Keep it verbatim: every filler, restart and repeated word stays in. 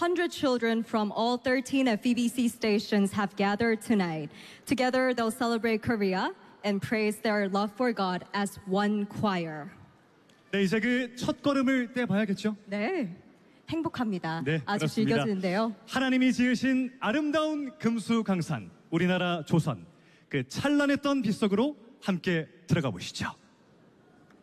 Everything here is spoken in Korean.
hundred children from all thirteen F E B C stations have gathered tonight. Together, they'll celebrate Korea and praise their love for God as one choir. 네, 이제 그 첫 걸음을 떼봐야겠죠? 네, 행복합니다. 네, 아주 그렇습니다. 즐겨지는데요. 하나님이 지으신 아름다운 금수강산, 우리나라 조선, 그 찬란했던 빛 속으로 함께 들어가 보시죠.